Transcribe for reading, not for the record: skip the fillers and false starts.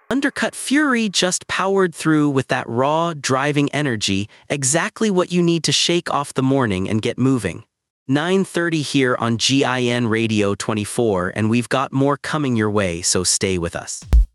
Undercut Fury just powered through with that raw, driving energy, exactly what you need to shake off the morning and get moving. 9:30 here on GIN Radio 24, and we've got more coming your way, so stay with us.